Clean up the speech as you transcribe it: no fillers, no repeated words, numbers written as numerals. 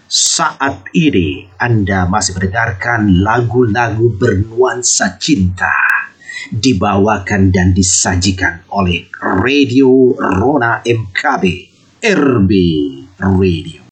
Saat ini Anda masih mendengarkan lagu-lagu bernuansa cinta dibawakan dan disajikan oleh Radio Rona MKB RB Radio.